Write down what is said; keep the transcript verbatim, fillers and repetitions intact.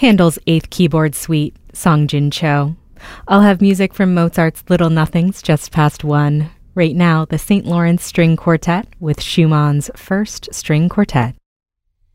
Handel's Eighth Keyboard Suite, Song Jin Cho. I'll have music from Mozart's Little Nothings just past one. Right now, the Saint Lawrence String Quartet with Schumann's First String Quartet.